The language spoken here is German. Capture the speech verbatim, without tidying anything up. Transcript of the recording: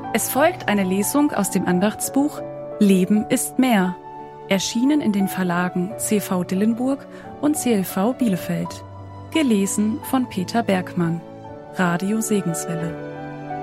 Es folgt eine Lesung aus dem Andachtsbuch Leben ist mehr, erschienen in den Verlagen C V Dillenburg und C L V Bielefeld. Gelesen von Peter Bergmann. Radio Segenswelle.